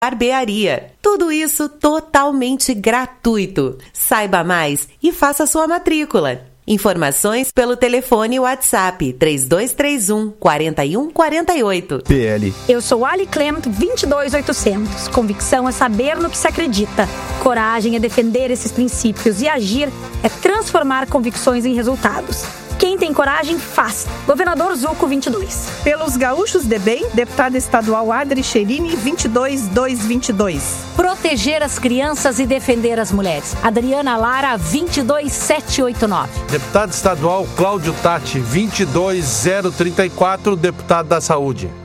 barbearia. Tudo isso totalmente gratuito. Saiba mais e faça sua matrícula. Informações pelo telefone WhatsApp 3231 4148. PL. Eu sou Ali Clement 22800. Convicção é saber no que se acredita. Coragem é defender esses princípios e agir é transformar convicções em resultados. Quem tem coragem, faz. Governador Zucco 22. Pelos gaúchos de bem, deputada estadual Adri Cherini 22222. Proteger as crianças e defender as mulheres. Adriana Lara 22789. Deputado estadual Cláudio Tati 22034, deputado da Saúde.